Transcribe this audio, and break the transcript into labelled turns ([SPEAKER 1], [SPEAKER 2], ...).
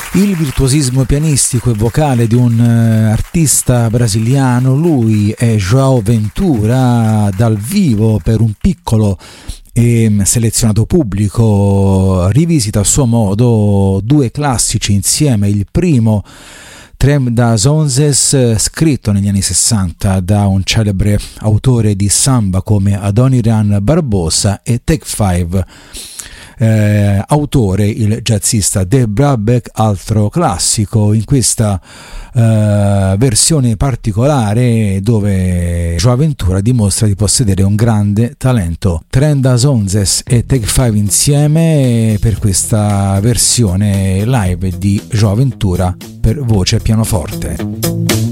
[SPEAKER 1] Il virtuosismo pianistico e vocale di un artista brasiliano, lui è João Ventura, dal vivo per un piccolo e selezionato pubblico rivisita a suo modo due classici insieme. Il primo, Trem das Onzes, scritto negli anni 60 da un celebre autore di samba come Adoniran Barbosa, e Take 5, autore il jazzista De Brabeck, altro classico in questa versione particolare dove João Ventura dimostra di possedere un grande talento. Trem das Onzes e Take 5 insieme per questa versione live di João Ventura per voce e pianoforte.